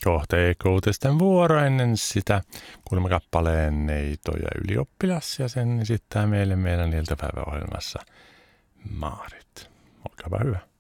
kohta EK-uutisten vuoro. Ennen sitä kuulemme kappaleen Neito ja ylioppilas ja sen esittää meille meidän iltapäiväohjelmassa Maarit. Olkaapa hyvä.